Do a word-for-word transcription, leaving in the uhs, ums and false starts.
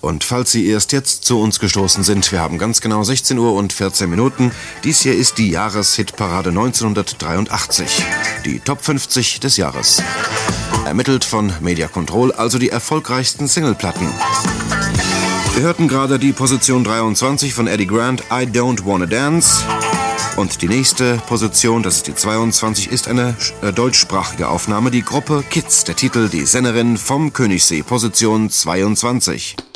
Und falls Sie erst jetzt zu uns gestoßen sind, wir haben ganz genau sechzehn Uhr und vierzehn Minuten. Dies hier ist die Jahreshitparade neunzehnhundertdreiundachtzig. Die Top fünfzig des Jahres. Ermittelt von Media Control, also die erfolgreichsten Singleplatten. Wir hörten gerade die Position dreiundzwanzig von Eddie Grant, I Don't Wanna Dance. Und die nächste Position, das ist die zweiundzwanzig, ist eine äh, deutschsprachige Aufnahme, die Gruppe Kids. Der Titel Die Sennerin vom Königssee, Position zweiundzwanzig.